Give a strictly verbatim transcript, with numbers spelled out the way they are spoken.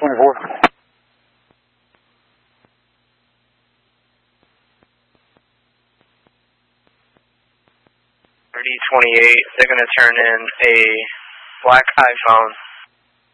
twenty-four. thirty twenty-eight, they're going to turn in a black iPhone.